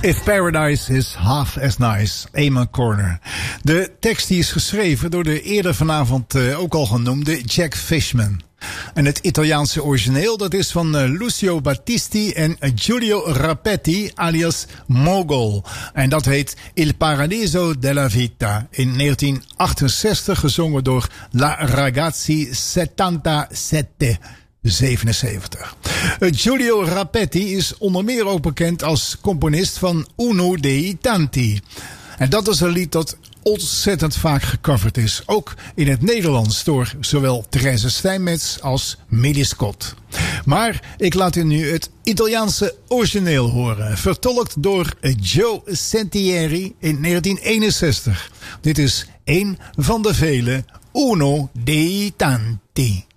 If Paradise is Half as Nice, Eamon Corner. De tekst die is geschreven door de eerder vanavond ook al genoemde Jack Fishman. En het Italiaanse origineel dat is van Lucio Battisti en Giulio Rapetti alias Mogol. En dat heet Il Paradiso della Vita. In 1968 gezongen door La Ragazzi 77. 77. Giulio Rapetti is onder meer ook bekend als componist van Uno dei Tanti. En dat is een lied dat ontzettend vaak gecoverd is. Ook in het Nederlands door zowel Therese Steinmetz als Millie Scott. Maar ik laat u nu het Italiaanse origineel horen. Vertolkt door Joe Sentieri in 1961. Dit is een van de vele Uno dei Tanti.